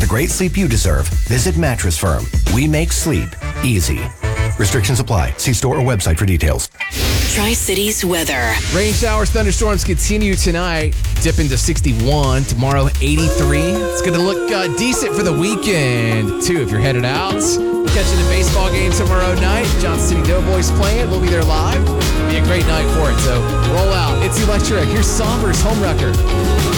great sleep you deserve, visit Mattress Firm. We make sleep easy. Restrictions apply. See store or website for details. Tri-Cities weather. Rain showers, thunderstorms continue tonight. Dip into 61. Tomorrow, 83. It's going to look decent for the weekend, too, if you're headed out. Catching the baseball game tomorrow night. Johnson City Doughboys playing. We'll be there live. It'll be a great night for it, so roll out. It's Electric. Here's Somber's Home Wrecker.